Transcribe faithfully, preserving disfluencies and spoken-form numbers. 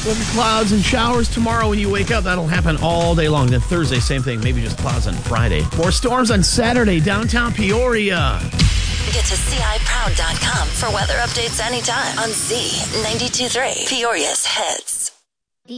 Look at clouds and showers tomorrow when you wake up. That'll happen all day long. Then Thursday, same thing. Maybe just clouds on Friday. More storms on Saturday, downtown Peoria. Get to C I proud dot com for weather updates anytime on Z ninety-two point three, Peoria's Hits.